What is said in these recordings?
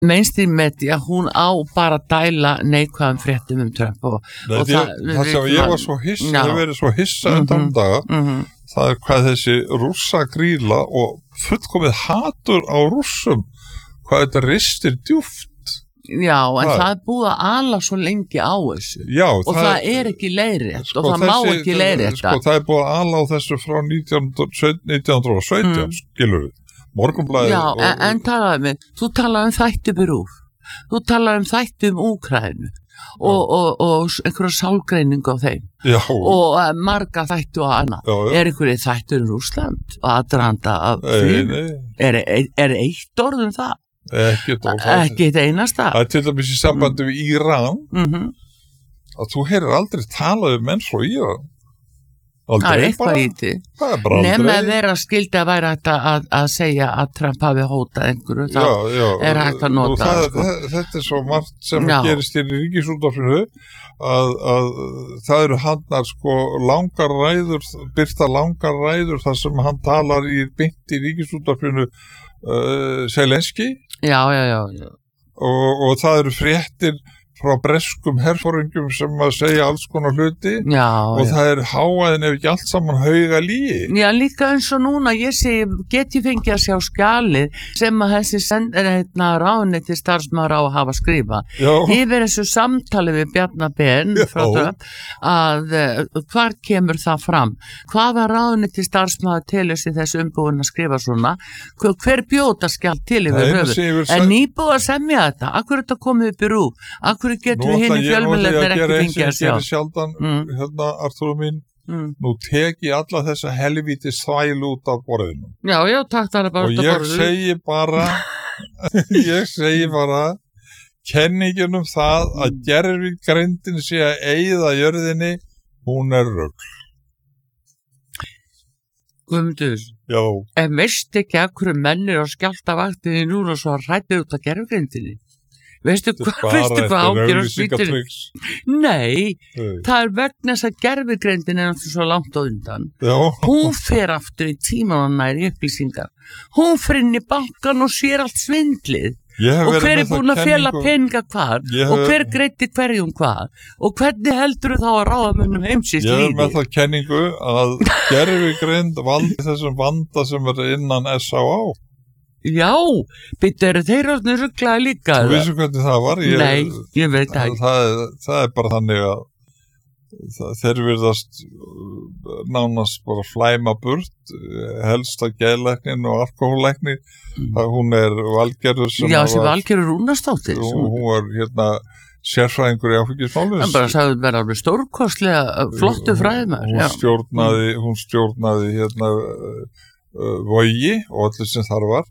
mainstream media, hún á bara að dæla neikvæðum fréttum Trump og það sem ég var svo hissa, það verið svo hissa undan daga, það hvað þessi rússa gríla og fullkomið hatur á rússum, hvað þetta ristir djúpt. Já, en það búið að ala svo lengi á þessu. Já, og það ekki leiðrétt og það má ekki leiðrétt. Það búið að ala á þessu frá 1917, skilur við. Morgunblaðið. Já, en talaðu þú talaðu þætti BRÚV, þú talaðu þætti Úkraínu og einhverja sálgreiningu á þeim. Já. Og marga þætti og annað. Einhverju þættur Rússland og aðdraganda af því? Er eitt orð það? Ekki eitt einasta. Það til dæmis í sambandi við Íran að þú heyrir aldrei talað menn frá Íran. Það eitthvað í því. Nema að vera skildi að væri hægt að segja að Trump hafi hótað einhverju, þá hægt að nota þetta svo margt sem gerist í Ríkisútvarpinu að það eru hannar langar ræður, birta langar ræður þar sem hann talar beint í Ríkisútvarpinu Zelenski og það eru fréttir frá breskum herforingjum sem að segja alls konar hluti og það er háaðin ef ekki allt saman hauga lígi. Já, líka eins og núna ég segi, get ég fengið að sjá skjalið sem að þessi ráðuneyti starfsmaður á að hafa skrifa yfir þessu samtali við Bjarna Ben að hvar kemur það fram? Hvaða ráðuneyti starfsmaður telur sig þessu umbúin að skrifa svona? Hver bjóta skjald til yfir höfuð? En nýbúið að semja þetta? Akkur er þetta komið upp í RÚV? Akkur getur við hinn í fjölmiðlarnir ekki fengið að sjá. Nú sjaldan, Artúr mín, nú tek ég alla þessa helvíti þvæl út af borðinu. Já, takk það bara út af borðinu. Ég segi bara, kenningin það að gervigreindin sé að eyða jörðinni, hún rugl. Guðmundur, en veist ekki að hverju mennir á skjálftavaktinni núna svo hrættir út af gervigreindinni? Veistu hvað ágjör á spýtunni? Nei, það vegna þess að gervigreindin náttúrulega svo langt á undan. Hún fer aftur í tíman og næri upplýsingar. Hún fer inn í bankan og sér allt svindlið. Og hver búin að fela peninga hvar og hver greiddi hverjum hvar og hvernig heldur þá að ráðamönnum heimsins lífi? Ég með það kenningu að gervigreind valdi þessum vanda sem innan S.A.A. Já, eru þeir orðnir ruglaði líka? Þú vissu hvernig það var? Nei, ég veit ekki. Það bara þannig að þeir virðast nánast bara flæma burt, helsta geðlæknin og alkohóllækni. Hún Valgerður sem Valgerður Rúnarsdóttir. Hún var sérfræðingur í áfengismálum. En bara sagði vera alveg stórkostlega flottu fræðimaður. Hún stjórnaði Vogi og allir sem þar var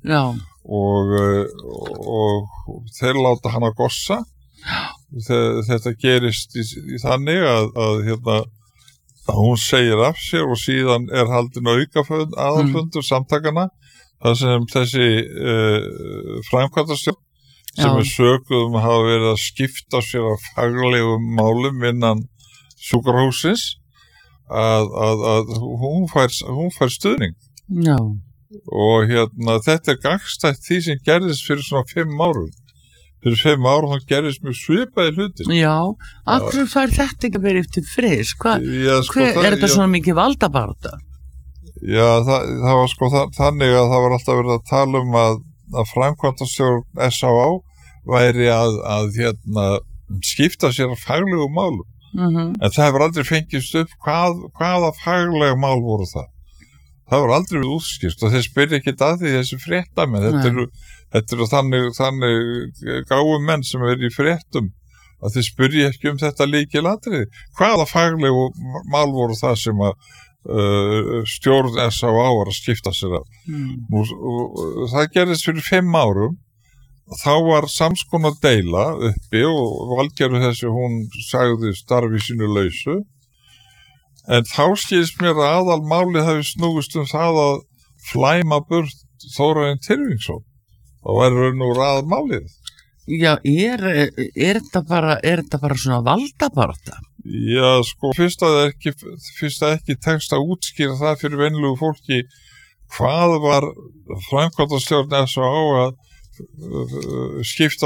og þeir láta hana gossa. Þetta gerist í þannig að hún segir af sér og síðan haldin aðalfundur samtakana þar sem þessi framkvæmdastjórn sem sökuð að hafa verið að skipta sér af faglegum málum innan sjúkrahússins að hún fær stuðning. Og þetta gangstætt því sem gerðist fyrir svona 5 árum. Fyrir 5 árum þá gerðist mjög svipaði hlutir. Já, akkur fær þetta ekki að vera eftir fris? Þetta svona mikið valdabaráttu? Já, það var þannig að það var alltaf verið að tala að framkvæmdastjórn S.A.A. væri að skipta sér af faglegum málum. En það hefur aldrei fengist upp hvaða faglega mál voru það. Það var aldrei við útskýrt og þeir spyrja ekki að því þessi fréttamenn. Þetta eru þannig gáum menn sem í fréttum að þeir spyrja ekki þetta lykilatriði. Hvaða faglegu mál voru það sem að stjórn S.A.A. var að skipta sér af? Það gerðist fyrir 5 árum. Þá var samskonar deila uppi og Valgerður þessi hún sagði starfi sínu lausu. En þá skilst mér að aðalmálið hafi snúist það að flæma burt Þórarinn Tyrfingsson og verður nú aðalmálið. Já, þetta bara svona valdabarátta? Já, fyrst að ekki tekst að útskýra það fyrir venjulegu fólki hvað var framkvæmdastjórn S.A.A. að skipta